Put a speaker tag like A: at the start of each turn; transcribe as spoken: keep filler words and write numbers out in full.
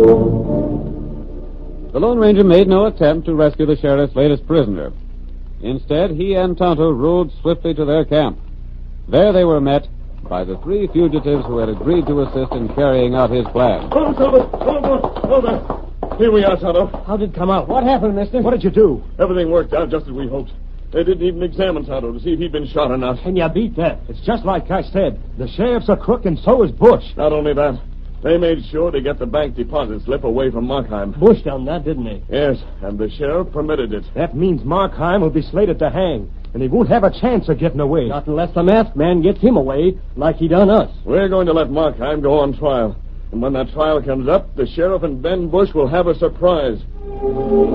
A: The Lone Ranger made no attempt to rescue the sheriff's latest prisoner. Instead, he and Tonto rode swiftly to their camp. There they were met by the three fugitives who had agreed to assist in carrying out his plan.
B: Hold, Silver! Hold, hold, hold on. Here we are, Tonto.
C: How did it come out? What happened, mister? What did you do?
B: Everything worked out just as we hoped. They didn't even examine Tonto to see if he'd been shot or not.
C: And you beat that. It's just like I said. The sheriff's a crook, and so is Bush.
B: Not only that, they made sure to get the bank deposit slip away from Markheim.
C: Bush done that, didn't he?
B: Yes, and the sheriff permitted it.
C: That means Markheim will be slated to hang, and he won't have a chance of getting away. Not unless the masked man gets him away, like he done us.
B: We're going to let Markheim go on trial. And when that trial comes up, the sheriff and Ben Bush will have a surprise.